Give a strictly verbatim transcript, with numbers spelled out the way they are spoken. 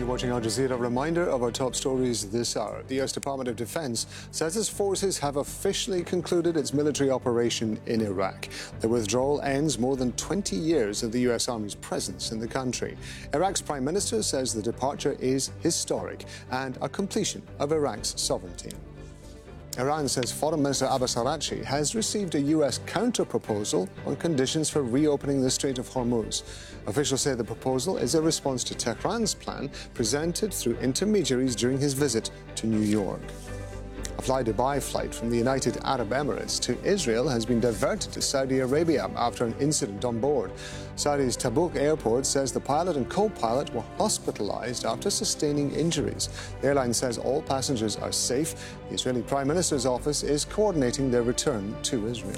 You're watching Al Jazeera. Reminder of our top stories this hour. The U S Department of Defense says its forces have officially concluded its military operation in Iraq. The withdrawal ends more than twenty years of the U S Army's presence in the country. Iraq's Prime Minister says the departure is historic and a completion of Iraq's sovereignty. Iran says Foreign Minister Abbas Araghchi has received a U S counter-proposal on conditions for reopening the Strait of Hormuz. Officials say the proposal is a response to Tehran's plan presented through intermediaries during his visit to New York. A Fly Dubai flight from the United Arab Emirates to Israel has been diverted to Saudi Arabia after an incident on board. Saudi's Tabuk airport says the pilot and co-pilot were hospitalized after sustaining injuries. The airline says all passengers are safe. The Israeli Prime Minister's office is coordinating their return to Israel.